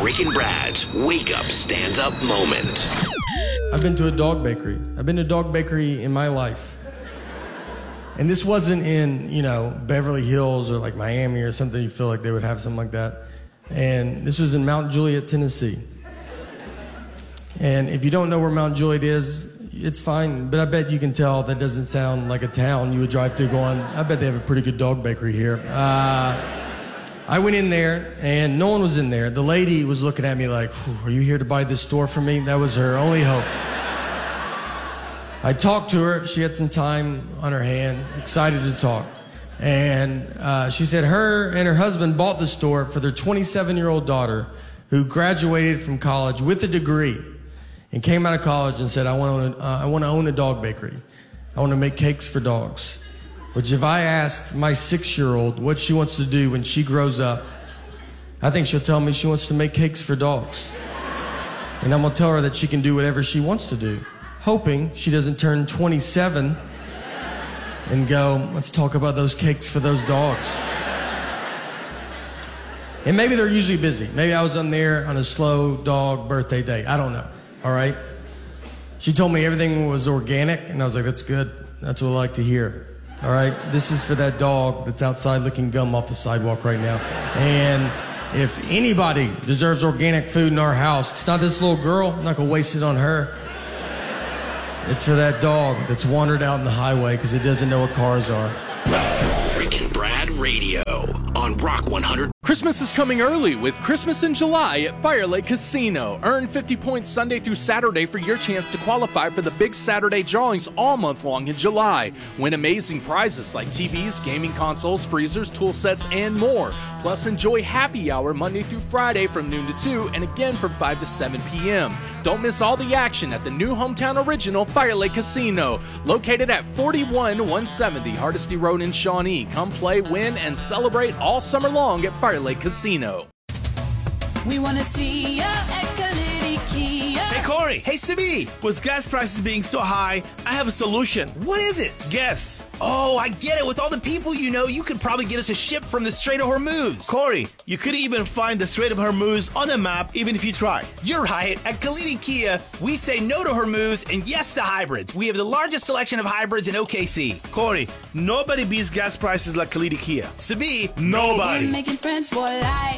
Rick and Brad's Wake Up Stand Up Moment. I've been to a dog bakery. I've been to a dog bakery in my life. And this wasn't in, Beverly Hills or like Miami or something. You feel like they would have something like that. And this was in Mount Juliet, Tennessee. And if you don't know where Mount Juliet is, it's fine, but I bet you can tell that doesn't sound like a town you would drive through going, I bet they have a pretty good dog bakery here. I went in there, and no one was in there. The lady was looking at me like, are you here to buy this store for me? That was her only hope. I talked to her. She had some time on her hand, excited to talk. And she said her and her husband bought the store for their 27-year-old daughter who graduated from college with a degree and came out of college and said, I want to own a dog bakery. I want to make cakes for dogs. Which if I asked my 6-year-old what she wants to do when she grows up, I think she'll tell me she wants to make cakes for dogs. And I'm going to tell her that she can do whatever she wants to do, hoping she doesn't turn 27 and go, let's talk about those cakes for those dogs. And maybe they're usually busy. Maybe I was on there on a slow dog birthday day. I don't know. All right? She told me everything was organic, and I was like, that's good. That's what I like to hear. All right? This is for that dog that's outside licking gum off the sidewalk right now. And if anybody deserves organic food in our house, it's not this little girl. I'm not going to waste it on her. It's for that dog that's wandered out in the highway because it doesn't know what cars are. Rick and Brad Radio on Rock 100. Christmas is coming early with Christmas in July at Fire Lake Casino. Earn 50 points Sunday through Saturday for your chance to qualify for the big Saturday drawings all month long in July. Win amazing prizes like TVs, gaming consoles, freezers, tool sets, and more. Plus, enjoy happy hour Monday through Friday from noon to 2 and again from 5 to 7 p.m. Don't miss all the action at the new hometown original Fire Lake Casino, located at 41170 Hardesty Road in Shawnee. Come play, win, and celebrate all summer long at Fire Lake Casino. We want to see ya at Kalidi Kia. Hey, Corey. Hey, Sibi. With gas prices being so high, I have a solution. What is it? Guess. Oh, I get it. With all the people you know, you could probably get us a ship from the Strait of Hormuz. Corey, you could even find the Strait of Hormuz on a map even if you try. You're right. At Kalidi Kia, we say no to Hormuz and yes to hybrids. We have the largest selection of hybrids in OKC. Corey, nobody beats gas prices like Kalidi Kia. Sabi, nobody. We're making friends for life.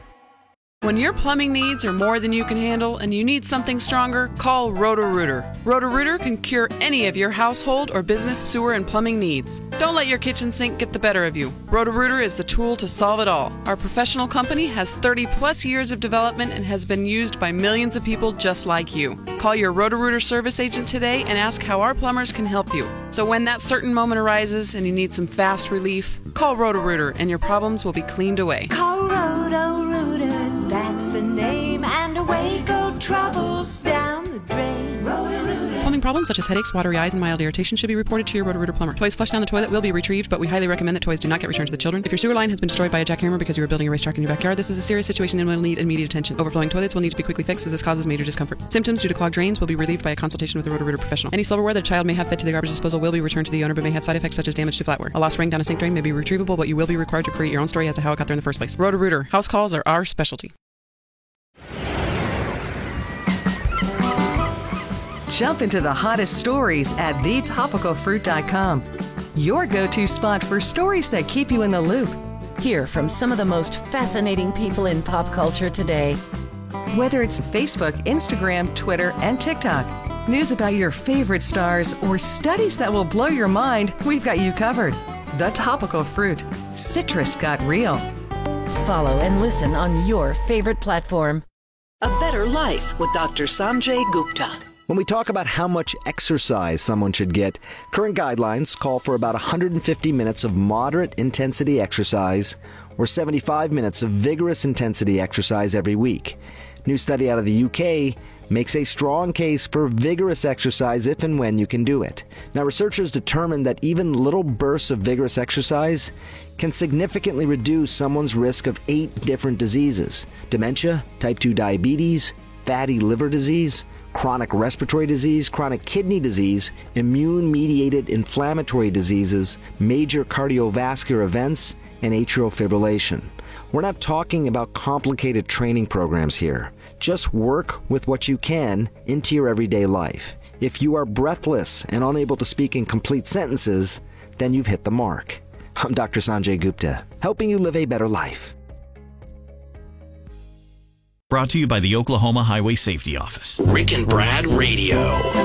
When your plumbing needs are more than you can handle and you need something stronger, call Roto-Rooter. Roto-Rooter can cure any of your household or business sewer and plumbing needs. Don't let your kitchen sink get the better of you. Roto-Rooter is the tool to solve it all. Our professional company has 30-plus years of development and has been used by millions of people just like you. Call your Roto-Rooter service agent today and ask how our plumbers can help you. So when that certain moment arises and you need some fast relief, call Roto-Rooter and your problems will be cleaned away. Call Roto-Rooter, that's the name, and away go troubles down the drain. Roto-Rooter. Plumbing problems such as headaches, watery eyes, and mild irritation should be reported to your Roto-Rooter plumber. Toys flushed down the toilet will be retrieved, but we highly recommend that toys do not get returned to the children. If your sewer line has been destroyed by a jackhammer because you are building a racetrack in your backyard, this is a serious situation and will need immediate attention. Overflowing toilets will need to be quickly fixed as this causes major discomfort. Symptoms due to clogged drains will be relieved by a consultation with a Roto-Rooter professional. Any silverware that a child may have fed to the garbage disposal will be returned to the owner but may have side effects such as damage to flatware. A lost ring down a sink drain may be retrievable, but you will be required to create your own story as to how it got there in the first place. Roto-Rooter. House calls are our specialty. Jump into the hottest stories at thetopicalfruit.com. Your go-to spot for stories that keep you in the loop. Hear from some of the most fascinating people in pop culture today. Whether it's Facebook, Instagram, Twitter, and TikTok, news about your favorite stars, or studies that will blow your mind, we've got you covered. The Topical Fruit. Citrus got real. Follow and listen on your favorite platform. A Better Life with Dr. Sanjay Gupta. When we talk about how much exercise someone should get, current guidelines call for about 150 minutes of moderate intensity exercise or 75 minutes of vigorous intensity exercise every week. New study out of the UK makes a strong case for vigorous exercise if and when you can do it. Now, researchers determined that even little bursts of vigorous exercise can significantly reduce someone's risk of 8 different diseases: dementia, type 2 diabetes, fatty liver disease, chronic respiratory disease, chronic kidney disease, immune-mediated inflammatory diseases, major cardiovascular events, and atrial fibrillation. We're not talking about complicated training programs here. Just work with what you can into your everyday life. If you are breathless and unable to speak in complete sentences, then you've hit the mark. I'm Dr. Sanjay Gupta, helping you live a better life. Brought to you by the Oklahoma Highway Safety Office. Rick and Brad Radio.